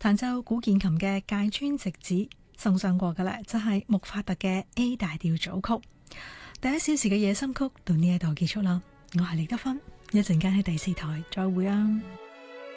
彈奏古鍵琴嘅芥川直子送上過嘅咧，就係穆法特嘅 A 大調組曲。第1小時嘅夜深曲到呢一度結束啦，我係李德芬，一陣間喺第4台再會啊。